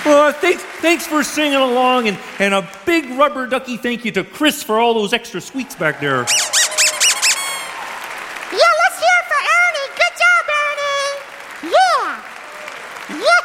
Thanks for singing along, and a big rubber ducky thank you to Chris for all those extra squeaks back there. Yeah, let's hear it for Ernie. Good job, Ernie. Yeah.